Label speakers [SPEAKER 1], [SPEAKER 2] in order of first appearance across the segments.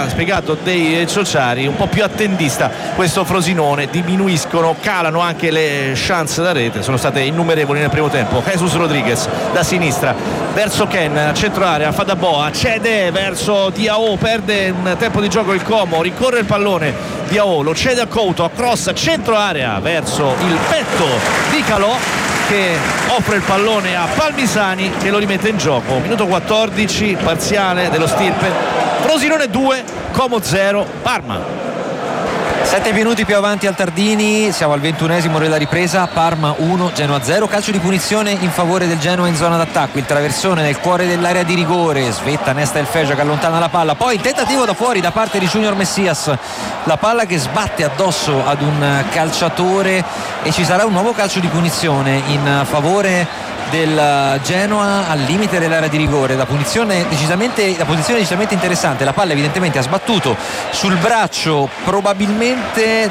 [SPEAKER 1] ha spiegato dei Ciociari, un po' più attendista questo Frosinone, diminuiscono, calano anche le chance da rete, sono state innumerevoli nel primo tempo. Jesus Rodriguez da sinistra verso Ken, centro area, fa da boa, cede verso Diao, perde un tempo di gioco il Como, ricorre il pallone, Diao lo cede a Couto, a cross, centro area verso il petto di Calò che offre il pallone a Palmisani che lo rimette in gioco. Minuto 14, parziale dello Stirpe, Frosinone 2 Como 0 Parma.
[SPEAKER 2] 7 minuti più avanti al Tardini, siamo al 21esimo della ripresa, Parma 1 Genoa 0, calcio di punizione in favore del Genoa in zona d'attacco, il traversone nel cuore dell'area di rigore, svetta Nesta El Feja che allontana la palla, poi il tentativo da fuori da parte di Junior Messias, la palla che sbatte addosso ad un calciatore e ci sarà un nuovo calcio di punizione in favore del Genoa al limite dell'area di rigore. La posizione decisamente interessante, la palla evidentemente ha sbattuto sul braccio probabilmente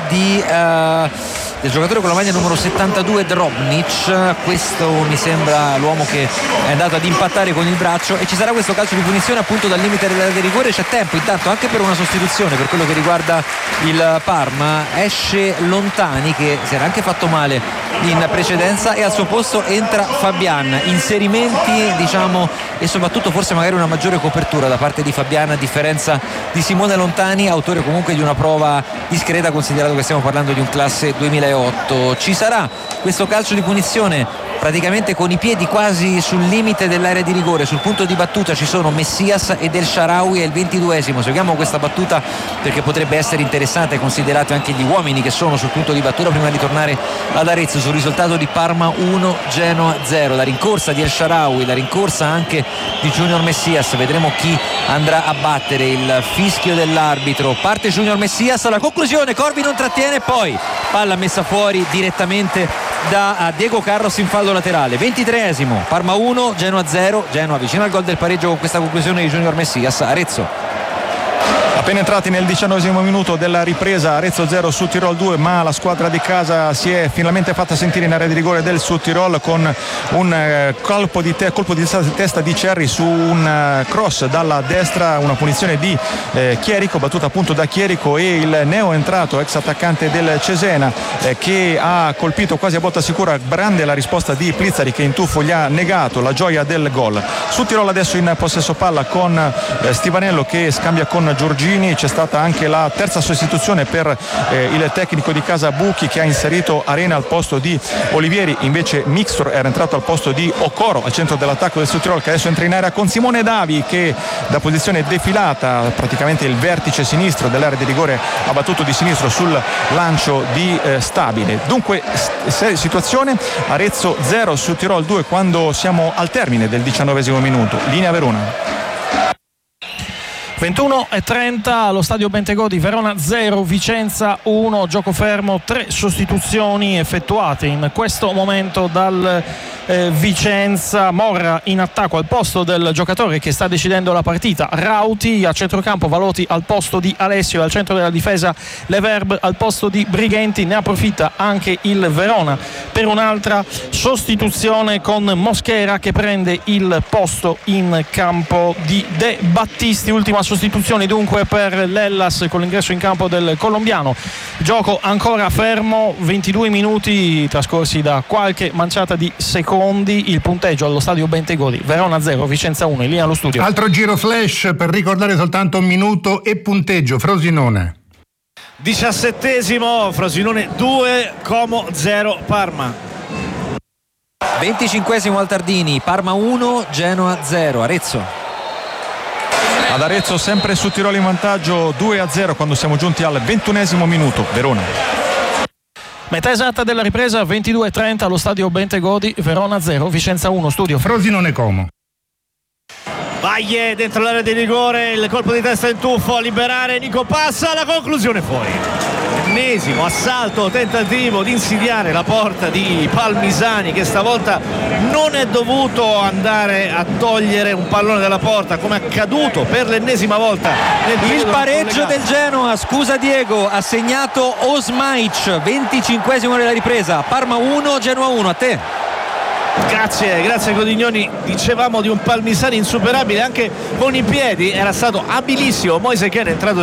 [SPEAKER 2] del giocatore con la maglia numero 72 Drobnic, questo mi sembra l'uomo che è andato ad impattare con il braccio, e ci sarà questo calcio di punizione appunto dal limite dell'area di rigore. C'è tempo intanto anche per una sostituzione per quello che riguarda il Parma, esce Lontani che si era anche fatto male in precedenza e al suo posto entra Fabian. Inserimenti diciamo e soprattutto forse magari una maggiore copertura da parte di Fabian a differenza di Simone Lontani, autore comunque di una prova discreta considerato che stiamo parlando di un classe 2008. Ci sarà questo calcio di punizione praticamente con i piedi quasi sul limite dell'area di rigore, sul punto di battuta ci sono Messias ed El Shaarawy, è il 22esimo. Seguiamo questa battuta perché potrebbe essere interessante considerato anche gli uomini che sono sul punto di battuta prima di tornare ad Arezzo sul risultato di Parma 1 Genoa 0. La rincorsa di El Shaarawy, la rincorsa anche di Junior Messias, vedremo chi andrà a battere. Il fischio dell'arbitro, parte Junior Messias, la conclusione Corvi non trattiene, poi palla messa fuori direttamente da Diego Carlos in fallo laterale. 23esimo, Parma 1 Genoa 0, Genoa vicino al gol del pareggio con questa conclusione di Junior Messias. Arezzo.
[SPEAKER 3] Appena entrati nel 19esimo minuto della ripresa, Arezzo 0 Sud Tirol 2, ma la squadra di casa si è finalmente fatta sentire in area di rigore del Sud Tirol con un colpo di testa di Cerri su un cross dalla destra, una punizione di Chierico, battuta appunto da Chierico, e il neo entrato ex attaccante del Cesena che ha colpito quasi a botta sicura. Grande la risposta di Plizzari che in tuffo gli ha negato la gioia del gol. Sud Tirol adesso in possesso palla con Stivanello che scambia con Giorgini. C'è stata anche la terza sostituzione per il tecnico di casa Bucchi che ha inserito Arena al posto di Olivieri, invece Mixtor era entrato al posto di Okoro al centro dell'attacco del Sud Tirol, che adesso entra in area con Simone Davi che da posizione defilata, praticamente il vertice sinistro dell'area di rigore, ha battuto di sinistro sul lancio di Stabile. Dunque situazione Arezzo 0 Sud Tirol 2 quando siamo al termine del 19esimo minuto. Linea Verona.
[SPEAKER 4] 21:30 allo stadio Bentegodi, Verona 0 Vicenza 1, gioco fermo, 3 sostituzioni effettuate in questo momento dal Vicenza. Morra in attacco al posto del giocatore che sta decidendo la partita, Rauti, a centrocampo Valotti al posto di Alessio, al centro della difesa Leverb al posto di Brighenti. Ne approfitta anche il Verona per un'altra sostituzione con Mosquera che prende il posto in campo di De Battisti. Ultima sostituzione dunque per l'Hellas con l'ingresso in campo del colombiano. Gioco ancora fermo, 22 minuti trascorsi da qualche manciata di secondi. Il punteggio allo stadio Bentegodi, Verona 0 Vicenza 1. In linea allo studio.
[SPEAKER 5] Altro giro flash per ricordare soltanto un minuto e punteggio. Frosinone
[SPEAKER 1] 17esimo, Frosinone 2 Como 0 Parma.
[SPEAKER 2] 25esimo al Tardini, Parma 1 Genoa 0. Arezzo.
[SPEAKER 3] Ad Arezzo sempre Sud Tirol in vantaggio 2-0 quando siamo giunti al 21esimo minuto. Verona.
[SPEAKER 4] Metà esatta della ripresa, 22:30 allo stadio Bentegodi, Verona 0 Vicenza 1. Studio
[SPEAKER 5] Frosinone Como.
[SPEAKER 1] Baglie dentro l'area di rigore, il colpo di testa in tuffo a liberare Nico Passa, la conclusione fuori. Ennesimo assalto, tentativo di insidiare la porta di Palmisani che stavolta non è dovuto andare a togliere un pallone dalla porta come accaduto per l'ennesima volta
[SPEAKER 2] il pareggio del Genoa, scusa Diego, ha segnato Osmaic, 25esimo della ripresa. Parma 1 Genoa 1. A te.
[SPEAKER 1] Grazie Codignoni. Dicevamo di un Palmisani insuperabile anche con i piedi, era stato abilissimo Moise Kean, è entrato